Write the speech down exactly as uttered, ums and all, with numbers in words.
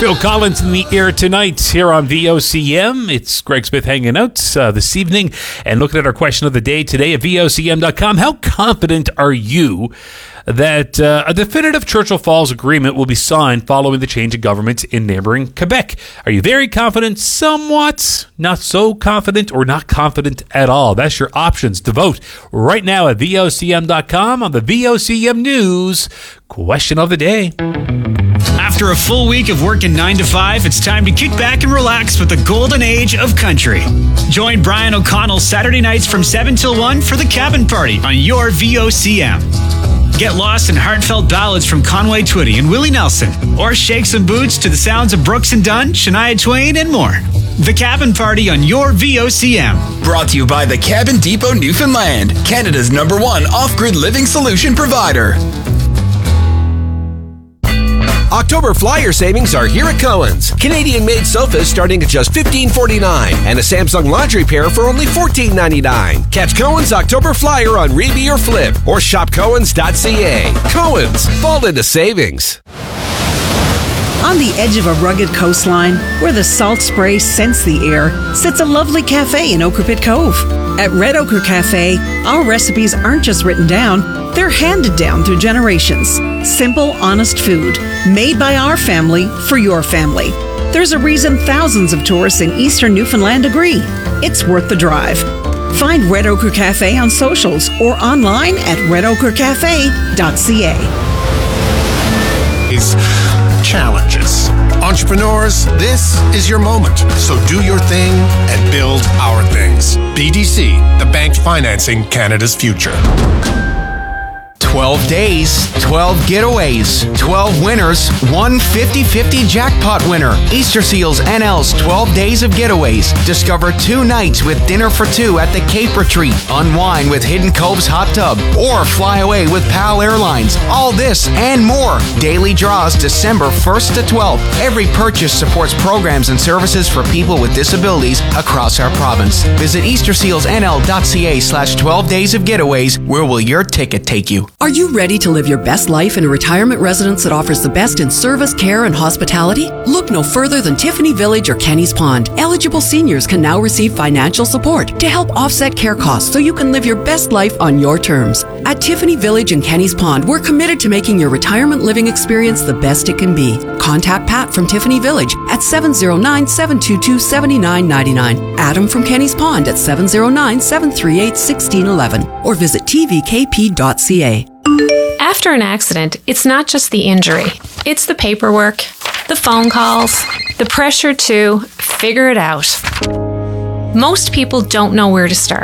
Phil Collins in the air tonight here on V O C M. It's Greg Smith hanging out uh, this evening and looking at our question of the day today at V O C M dot com. How confident are you that uh, a definitive Churchill Falls agreement will be signed following the change of government in neighboring Quebec? Are you very confident, somewhat, not so confident, or not confident at all? That's your options to vote right now at V O C M dot com on the V O C M News question of the day. After a full week of working nine to five, it's time to kick back and relax with the golden age of country. Join Brian O'Connell Saturday nights from seven till one for the Cabin Party on your V O C M. Get lost in heartfelt ballads from Conway Twitty and Willie Nelson, or shake some boots to the sounds of Brooks and Dunn, Shania Twain, and more. The Cabin Party on your V O C M. Brought to you by the Cabin Depot Newfoundland, Canada's number one off-grid living solution provider. October flyer savings are here at Cohen's. Canadian-made sofas starting at just fifteen forty-nine and a Samsung laundry pair for only fourteen ninety-nine. Catch Cohen's October flyer on Reeby or Flip or shop cohens dot c a. Cohen's, fall into savings. On the edge of a rugged coastline, where the salt spray scents the air, sits a lovely cafe in Ochre Pit Cove. At Red Ochre Cafe, our recipes aren't just written down, they're handed down through generations. Simple, honest food, made by our family for your family. There's a reason thousands of tourists in eastern Newfoundland agree. It's worth the drive. Find Red Ochre Cafe on socials or online at red ochre cafe dot c a. Challenges. Entrepreneurs, this is your moment. So do your thing and build our things. B D C, the bank financing Canada's future. twelve days, twelve getaways, twelve winners, one fifty-fifty jackpot winner. Easter Seals N L's twelve Days of Getaways. Discover two nights with dinner for two at the Cape Retreat. Unwind with Hidden Cove's Hot Tub. Or fly away with PAL Airlines. All this and more. Daily draws December first to twelfth. Every purchase supports programs and services for people with disabilities across our province. Visit easter seals n l dot c a slash twelve days of getaways. Where will your ticket take you? Are you ready to live your best life in a retirement residence that offers the best in service, care, and hospitality? Look no further than Tiffany Village or Kenny's Pond. Eligible seniors can now receive financial support to help offset care costs so you can live your best life on your terms. At Tiffany Village and Kenny's Pond, we're committed to making your retirement living experience the best it can be. Contact Pat from Tiffany Village at seven oh nine, seven two two, seven nine nine nine, Adam from Kenny's Pond at seven oh nine, seven three eight, one six one one, or visit t v k p dot c a. After an accident, it's not just the injury. It's the paperwork, the phone calls, the pressure to figure it out. Most people don't know where to start.